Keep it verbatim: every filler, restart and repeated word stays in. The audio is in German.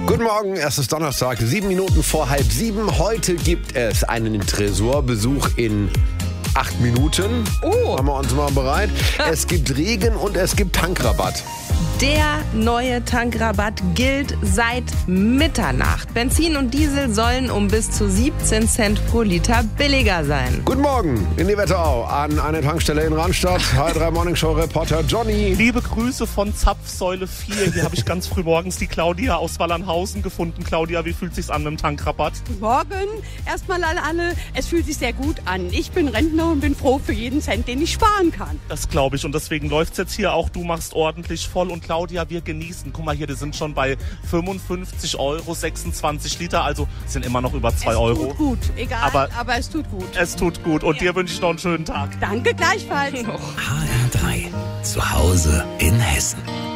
Guten Morgen, es ist Donnerstag, sieben Minuten vor halb sieben. Heute gibt es einen Tresorbesuch in acht Minuten. Oh. Machen wir uns mal bereit. Es gibt Regen und es gibt Tankrabatt. Der neue Tankrabatt gilt seit Mitternacht. Benzin und Diesel sollen um bis zu siebzehn Cent pro Liter billiger sein. Guten Morgen in die Wetterau an eine Tankstelle in Rastatt. H drei Morning Show Reporter Johnny. Liebe Grüße von Zapfsäule vier. Hier habe ich ganz früh morgens die Claudia aus Wallernhausen gefunden. Claudia, wie fühlt sich's an mit dem Tankrabatt? Guten Morgen. Erstmal an alle. Es fühlt sich sehr gut an. Ich bin Rentner und bin froh für jeden Cent, den ich sparen kann. Das glaube ich und deswegen läuft's jetzt hier auch. Du machst ordentlich voll und Claudia, wir genießen. Guck mal hier, die sind schon bei fünfundfünfzig Euro, sechsundzwanzig Liter, also sind immer noch über zwei Euro. Es tut gut, egal, aber, aber es tut gut. Es tut gut und ja. Dir wünsche ich noch einen schönen Tag. Danke gleichfalls. H R drei, zu Hause in Hessen.